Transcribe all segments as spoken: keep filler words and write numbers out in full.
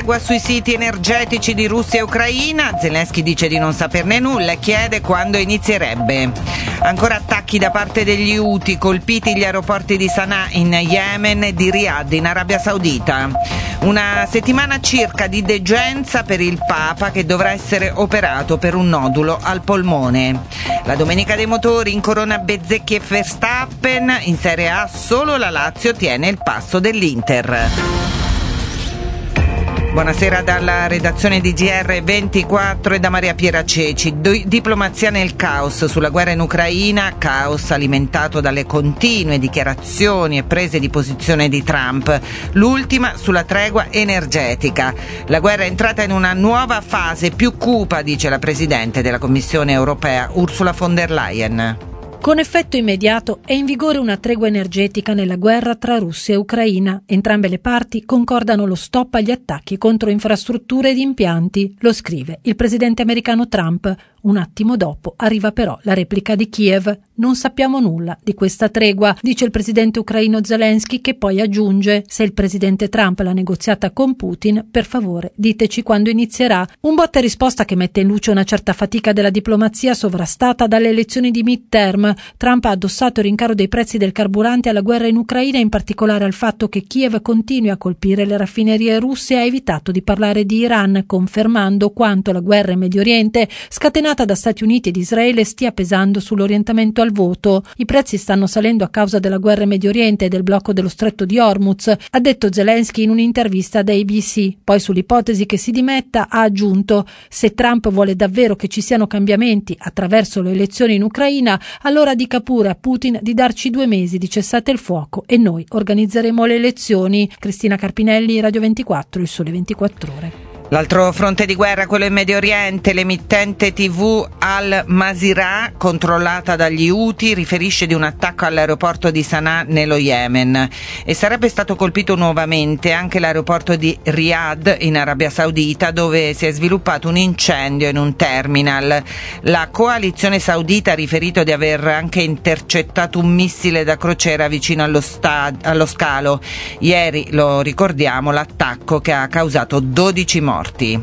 tregua sui siti energetici di Russia e Ucraina. Zelensky dice di non saperne nulla e chiede quando inizierebbe. Ancora attacchi da parte degli Houthi, colpiti gli aeroporti di Sana'a in Yemen e di Riyadh in Arabia Saudita. Una settimana circa di degenza per il Papa, che dovrà essere operato per un nodulo al polmone. La domenica dei motori incorona Bezzecchi e Verstappen. In Serie A solo la Lazio tiene il passo dell'Inter. Buonasera dalla redazione di G R ventiquattro e da Maria Piera Ceci. Do- diplomazia nel caos sulla guerra in Ucraina, caos alimentato dalle continue dichiarazioni e prese di posizione di Trump, l'ultima sulla tregua energetica. La guerra è entrata in una nuova fase più cupa, dice la Presidente della Commissione europea Ursula von der Leyen. Con effetto immediato è in vigore una tregua energetica nella guerra tra Russia e Ucraina. Entrambe le parti concordano lo stop agli attacchi contro infrastrutture ed impianti, lo scrive il presidente americano Trump. Un attimo dopo arriva però la replica di Kiev. Non sappiamo nulla di questa tregua, dice il presidente ucraino Zelensky, che poi aggiunge: se il presidente Trump l'ha negoziata con Putin, per favore diteci quando inizierà. Un botta e risposta che mette in luce una certa fatica della diplomazia sovrastata dalle elezioni di midterm. Trump ha addossato il rincaro dei prezzi del carburante alla guerra in Ucraina, in particolare al fatto che Kiev continui a colpire le raffinerie russe, e ha evitato di parlare di Iran, confermando quanto la guerra in Medio Oriente, scatenata da Stati Uniti ed Israele, stia pesando sull'orientamento al voto. I prezzi stanno salendo a causa della guerra in Medio Oriente e del blocco dello stretto di Hormuz, ha detto Zelensky in un'intervista ad A B C. Poi sull'ipotesi che si dimetta ha aggiunto: se Trump vuole davvero che ci siano cambiamenti attraverso le elezioni in Ucraina, allora dica pure a Putin di darci due mesi di cessate il fuoco e noi organizzeremo le elezioni. Cristina Carpinelli, Radio ventiquattro, Il Sole ventiquattro Ore. L'altro fronte di guerra, quello in Medio Oriente. L'emittente tivù Al Masirah, controllata dagli Houthi, riferisce di un attacco all'aeroporto di Sana'a nello Yemen, e sarebbe stato colpito nuovamente anche l'aeroporto di Riyadh in Arabia Saudita, dove si è sviluppato un incendio in un terminal. La coalizione saudita ha riferito di aver anche intercettato un missile da crociera vicino allo, sta- allo scalo. Ieri, lo ricordiamo, l'attacco che ha causato dodici morti.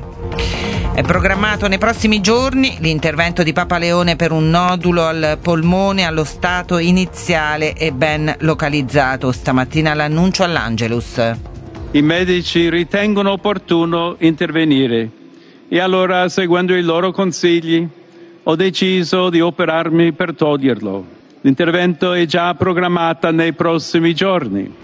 È programmato nei prossimi giorni l'intervento di Papa Leone per un nodulo al polmone allo stato iniziale e ben localizzato. Stamattina l'annuncio all'Angelus. I medici ritengono opportuno intervenire e allora, seguendo i loro consigli, ho deciso di operarmi per toglierlo. L'intervento è già programmato nei prossimi giorni.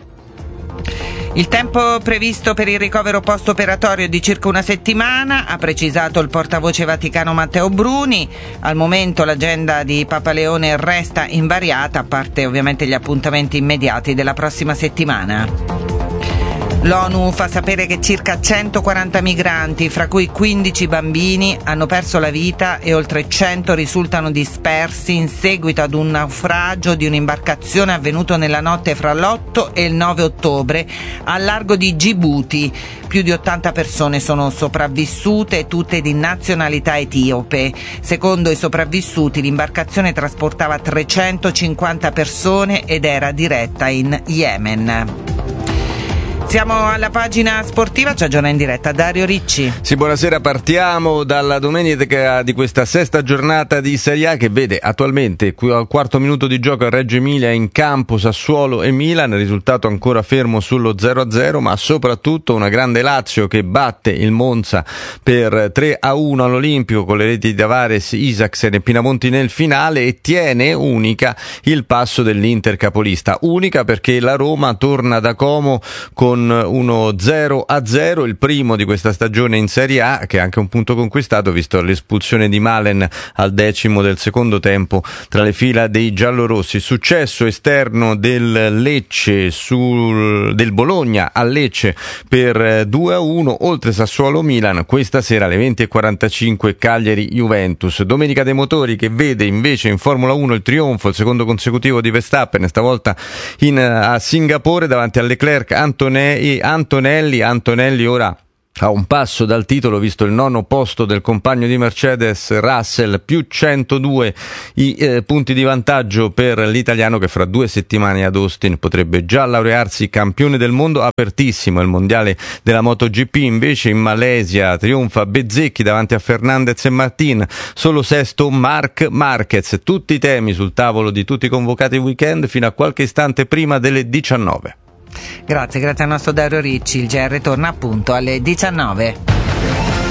Il tempo previsto per il ricovero post-operatorio è di circa una settimana, ha precisato il portavoce vaticano Matteo Bruni. Al momento l'agenda di Papa Leone resta invariata, a parte ovviamente gli appuntamenti immediati della prossima settimana. L'ONU fa sapere che circa centoquaranta migranti, fra cui quindici bambini, hanno perso la vita e oltre cento risultano dispersi in seguito ad un naufragio di un'imbarcazione avvenuto nella notte fra l'otto e il nove ottobre al largo di Gibuti. Più di ottanta persone sono sopravvissute, tutte di nazionalità etiope. Secondo i sopravvissuti, l'imbarcazione trasportava trecentocinquanta persone ed era diretta in Yemen. Siamo alla pagina sportiva, ci aggiorna in diretta Dario Ricci. Sì, buonasera, partiamo dalla domenica di questa sesta giornata di Serie A, che vede attualmente qui al quarto minuto di gioco a Reggio Emilia in campo Sassuolo e Milan, risultato ancora fermo sullo zero a zero, ma soprattutto una grande Lazio che batte il Monza per tre a uno all'Olimpico con le reti di Tavares, Isaksen e Pinamonti nel finale, e tiene unica il passo dell'Inter capolista, unica perché la Roma torna da Como con uno zero a zero, il primo di questa stagione in Serie A, che è anche un punto conquistato visto l'espulsione di Malen al decimo del secondo tempo tra le fila dei giallorossi. Successo esterno del Lecce sul, del Bologna a Lecce per due a uno, oltre Sassuolo Milan questa sera alle venti e quarantacinque Cagliari Juventus. Domenica dei motori, che vede invece in Formula uno il trionfo, il secondo consecutivo di Verstappen, stavolta in, a Singapore davanti a Leclerc, Antonelli, Antonelli, Antonelli ora a un passo dal titolo, visto il nono posto del compagno di Mercedes Russell, più centodue i eh, punti di vantaggio per l'italiano, che fra due settimane ad Austin potrebbe già laurearsi campione del mondo. Apertissimo il mondiale della MotoGP, invece in Malesia trionfa Bezzecchi davanti a Fernandez e Martin, solo sesto Marc Marquez. Tutti i temi sul tavolo di tutti i convocati weekend fino a qualche istante prima delle diciannove. Grazie, grazie al nostro Dario Ricci. Il G R torna appunto alle diciannove.